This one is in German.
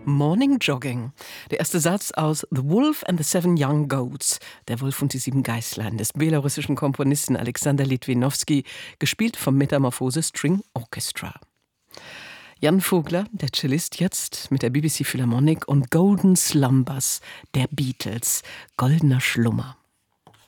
Morning Jogging. Der erste Satz aus The Wolf and the Seven Young Goats, der Wolf und die sieben Geißlein, des belarussischen Komponisten Alexander Litwinowski, gespielt vom Metamorphose String Orchestra. Jan Vogler, der Cellist, jetzt mit der BBC Philharmonic und Golden Slumbers der Beatles, goldener Schlummer.